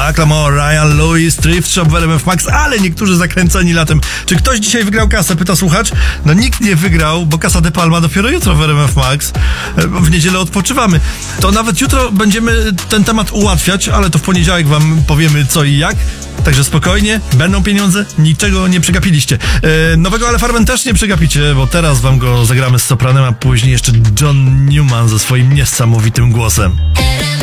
Macklemore, Ryan Lewis, Thrift Shop w RMF Max, ale niektórzy zakręceni latem. Czy ktoś dzisiaj wygrał kasę? Pyta słuchacz. No nikt nie wygrał, bo Casa de Palma dopiero jutro w RMF Max. W niedzielę odpoczywamy. To nawet jutro będziemy ten temat ułatwiać, ale to w poniedziałek wam powiemy co i jak. Także spokojnie, będą pieniądze, niczego nie przegapiliście. Nowego Ale Farben też nie przegapicie, bo teraz wam go zagramy z sopranem, a później jeszcze John Newman ze swoim niesamowitym głosem.